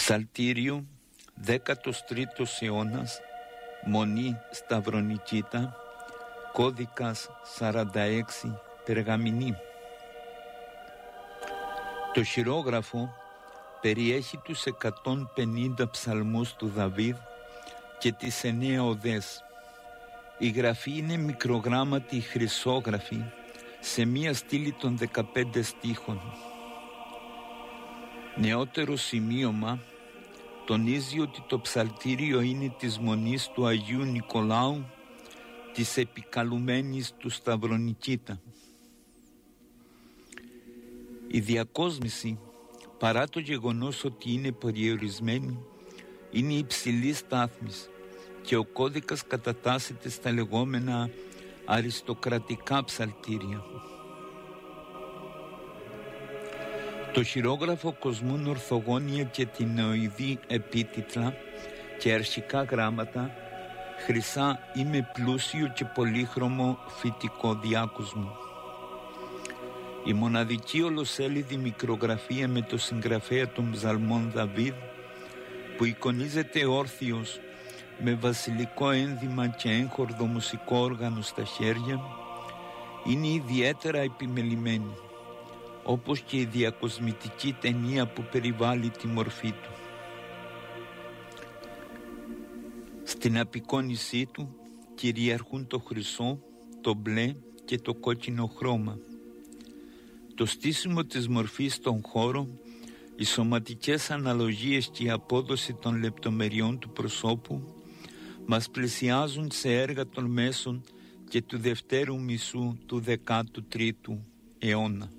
Ψαλτήριο 13ος αιώνας, Μονή Σταυρονικήτα, κώδικας 46, περγαμηνή. Το χειρόγραφο περιέχει τους 150 ψαλμούς του Δαβίδ και τις 9 οδές. Η γραφή είναι μικρογράμματη χρυσόγραφη σε μία στήλη των 15 στίχων. Νεότερο σημείωμα τονίζει ότι το ψαλτήριο είναι της Μονής του Αγίου Νικολάου, της επικαλουμένης του Σταυρονικήτα. Η διακόσμηση, παρά το γεγονός ότι είναι περιορισμένη, είναι υψηλής στάθμης και ο κώδικας κατατάσσεται στα λεγόμενα αριστοκρατικά ψαλτήρια. Το χειρόγραφο κοσμούν ορθογώνια και τινεοειδή επίτιτλα και αρχικά γράμματα, χρυσά ή με πλούσιο και πολύχρωμο φυτικό διάκοσμο. Η μοναδική ολοσέλιδη μικρογραφία με το συγγραφέα των ψαλμών Δαβίδ, που εικονίζεται όρθιος με βασιλικό ένδυμα και έγχορδο μουσικό όργανο στα χέρια, είναι ιδιαίτερα επιμελημένη, όπως και η διακοσμητική ταινία που περιβάλλει τη μορφή του. Στην απεικόνισή του κυριαρχούν το χρυσό, το μπλε και το κόκκινο χρώμα. Το στήσιμο της μορφής στον χώρο, οι σωματικές αναλογίες και η απόδοση των λεπτομεριών του προσώπου μας πλησιάζουν σε έργα των μέσων και του δευτέρου μισού του 13ου αιώνα.